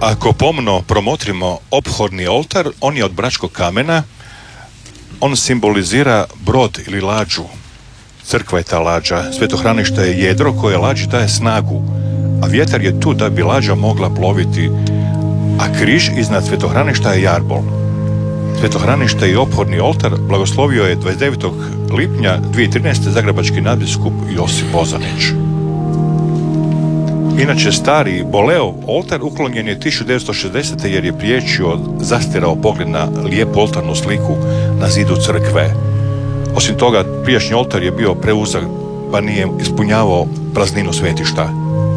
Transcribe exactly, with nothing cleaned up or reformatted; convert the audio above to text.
Ako pomno promotrimo ophodni oltar, on je od bračkog kamena, on simbolizira brod ili lađu. Crkva je ta lađa, svetohranište je jedro koje lađi daje snagu, a vjetar je tu da bi lađa mogla ploviti, a križ iznad svetohraništa je jarbol. Svetohranište i ophodni oltar blagoslovio je dvadeset devetog lipnja dvije tisuće trinaeste. zagrebački nadbiskup Josip Bozanić. Inače, stari Boleov oltar uklonjen je tisuću devetsto šezdesete. jer je priječio, zastirao pogled na lijepu oltarnu sliku na zidu crkve. Osim toga, prijašnji oltar je bio preuzak, pa nije ispunjavao prazninu svetišta.